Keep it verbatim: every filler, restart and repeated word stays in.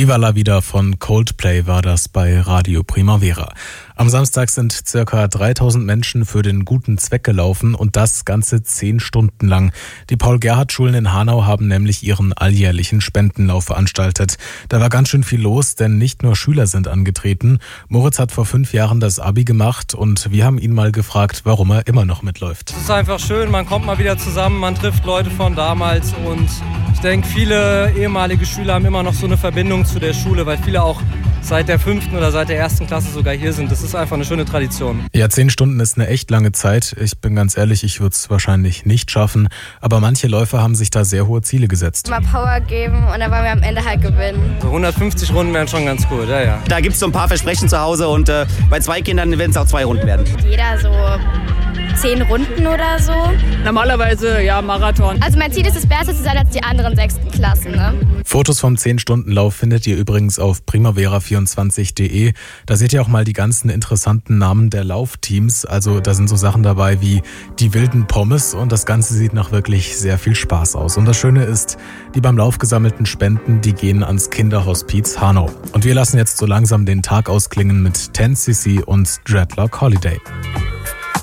Viva la Vida von Coldplay war das bei Radio Primavera. Am Samstag sind circa dreitausend Menschen für den guten Zweck gelaufen und das ganze zehn Stunden lang. Die Paul-Gerhardt-Schulen in Hanau haben nämlich ihren alljährlichen Spendenlauf veranstaltet. Da war ganz schön viel los, denn nicht nur Schüler sind angetreten. Moritz hat vor fünf Jahren das Abi gemacht und wir haben ihn mal gefragt, warum er immer noch mitläuft. Es ist einfach schön, man kommt mal wieder zusammen, man trifft Leute von damals und ich denke, viele ehemalige Schüler haben immer noch so eine Verbindung zu der Schule, weil viele auch seit der fünften oder seit der ersten Klasse sogar hier sind. Das ist einfach eine schöne Tradition. Ja, zehn Stunden ist eine echt lange Zeit. Ich bin ganz ehrlich, ich würde es wahrscheinlich nicht schaffen. Aber manche Läufer haben sich da sehr hohe Ziele gesetzt. Mal Power geben und dann wollen wir am Ende halt gewinnen. So hundertfünfzig Runden wären schon ganz cool, ja, ja. Da gibt es so ein paar Versprechen zu Hause und äh, bei zwei Kindern werden es auch zwei Runden werden. Jeder so zehn Runden oder so. Normalerweise ja Marathon. Also mein Ziel ist es, besser zu sein als die anderen sechsten Klassen. Ne? Fotos vom zehn-Stunden-Lauf findet ihr übrigens auf primavera vierundzwanzig punkt de. Da seht ihr auch mal die ganzen interessanten Namen der Laufteams. Also da sind so Sachen dabei wie die wilden Pommes und das Ganze sieht nach wirklich sehr viel Spaß aus. Und das Schöne ist, die beim Lauf gesammelten Spenden, die gehen ans Kinderhospiz Hanau. Und wir lassen jetzt so langsam den Tag ausklingen mit ten C C und Dreadlock Holiday.